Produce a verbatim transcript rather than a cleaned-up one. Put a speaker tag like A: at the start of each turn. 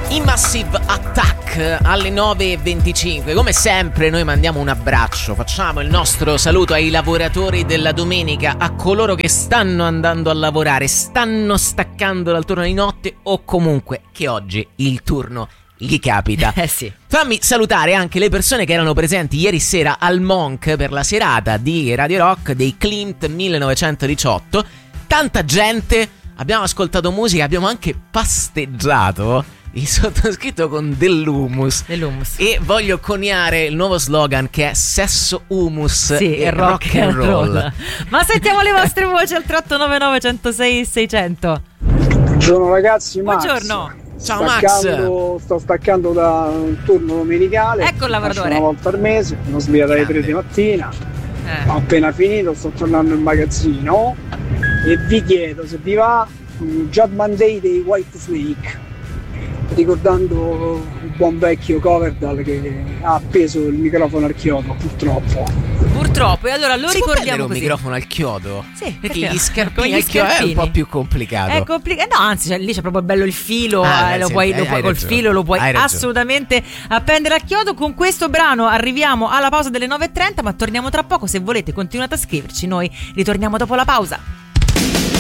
A: I Massive Attack alle nove e venticinque. Come sempre noi mandiamo un abbraccio, facciamo il nostro saluto ai lavoratori della domenica, a coloro che stanno andando a lavorare, stanno staccando dal turno di notte o comunque che oggi il turno gli capita.
B: Eh sì.
A: Fammi salutare anche le persone che erano presenti ieri sera al Monk per la serata di Radio Rock dei Clint millenovecentodiciotto. Tanta gente, abbiamo ascoltato musica, abbiamo anche pasteggiato. Il sottoscritto con dell'humus.
B: Dell'humus.
A: E voglio coniare il nuovo slogan che è sesso, humus
B: sì,
A: e rock, rock and roll. roll.
B: Ma sentiamo le vostre voci al tre otto nove nove uno zero sei sei zero zero.
C: Buongiorno ragazzi, Max.
B: Buongiorno.
A: Ciao Max.
C: Sto staccando da un turno domenicale.
B: Ecco il lavoratore.
C: Una volta al mese, non sveglia dalle tre di mattina.
B: Eh.
C: Ho appena finito, sto tornando in magazzino e vi chiedo se vi va um, Judgment Day dei White Snake, ricordando il buon vecchio Coverdale che ha appeso il microfono al chiodo, purtroppo.
B: Purtroppo, e allora lo
A: si
B: ricordiamo
A: può
B: così.
A: un microfono al chiodo?
B: Sì,
A: perché
B: perché
A: gli scarpini
B: gli
A: al chiodo è un
B: scarpini.
A: po' più complicato.
B: È complicato. No, anzi, cioè, lì c'è proprio bello il filo,
A: Ah,
B: eh,
A: beh,
B: lo
A: sì,
B: puoi,
A: hai-
B: lo puoi
A: hai
B: col
A: ragione.
B: filo lo puoi
A: Hai ragione.
B: assolutamente appendere al chiodo. Con questo brano arriviamo alla pausa delle nove e trenta, ma torniamo tra poco. Se volete continuate a scriverci, noi ritorniamo dopo la pausa.